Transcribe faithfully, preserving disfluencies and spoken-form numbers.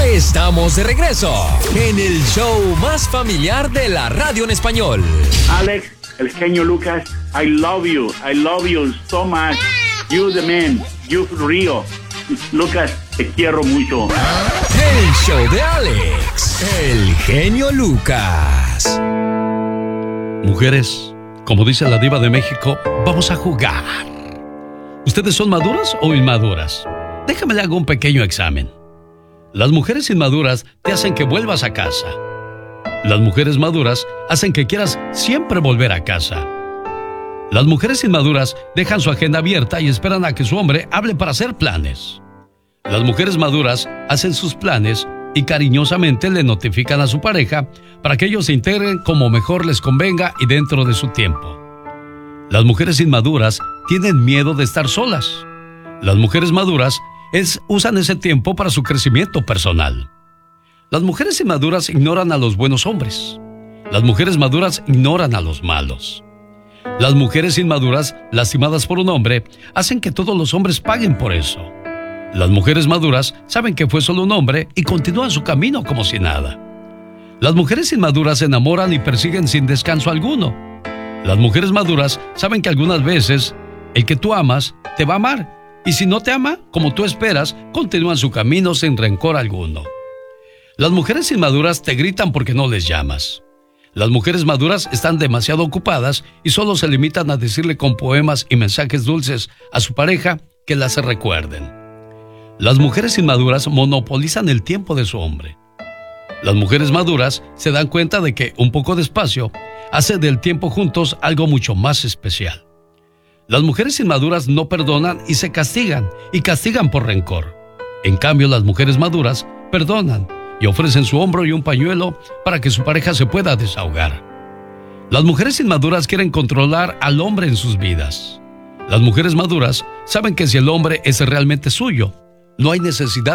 Estamos de regreso en el show más familiar de la radio en español. Alex, el genio Lucas, I love you, I love you so much. You the man, you Rio. Lucas, te quiero mucho. El show de Alex, el genio Lucas. Mujeres, como dice la diva de México, vamos a jugar. ¿Ustedes son maduras o inmaduras? Déjame le hago un pequeño examen. Las mujeres inmaduras te hacen que vuelvas a casa. Las mujeres maduras hacen que quieras siempre volver a casa. Las mujeres inmaduras dejan su agenda abierta y esperan a que su hombre hable para hacer planes. Las mujeres maduras hacen sus planes y cariñosamente le notifican a su pareja para que ellos se integren como mejor les convenga y dentro de su tiempo. Las mujeres inmaduras tienen miedo de estar solas. Las mujeres maduras es, usan ese tiempo para su crecimiento personal. Las mujeres inmaduras ignoran a los buenos hombres. Las mujeres maduras ignoran a los malos. Las mujeres inmaduras, lastimadas por un hombre, hacen que todos los hombres paguen por eso. Las mujeres maduras saben que fue solo un hombre y continúan su camino como si nada. Las mujeres inmaduras se enamoran y persiguen sin descanso alguno. Las mujeres maduras saben que algunas veces el que tú amas te va a amar. Y si no te ama, como tú esperas, continúan su camino sin rencor alguno. Las mujeres inmaduras te gritan porque no les llamas. Las mujeres maduras están demasiado ocupadas y solo se limitan a decirle con poemas y mensajes dulces a su pareja que las recuerden. Las mujeres inmaduras monopolizan el tiempo de su hombre. Las mujeres maduras se dan cuenta de que un poco de espacio hace del tiempo juntos algo mucho más especial. Las mujeres inmaduras no perdonan y se castigan, y castigan por rencor. En cambio, las mujeres maduras perdonan y ofrecen su hombro y un pañuelo para que su pareja se pueda desahogar. Las mujeres inmaduras quieren controlar al hombre en sus vidas. Las mujeres maduras saben que si el hombre es realmente suyo, no hay necesidad